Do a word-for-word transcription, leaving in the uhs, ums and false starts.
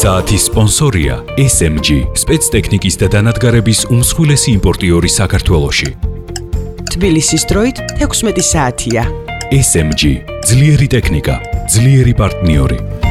საათის სპონსორია ეს ემ ჯი, სპეცტექნიკის და დანადგარების უმსხვილესი იმპორტიორი საქართველოში. თბილისის დროით ექვსმეტი საათია. ეს ემ ჯი, ძლიერი ტექნიკა, ძლიერი პარტნიორი.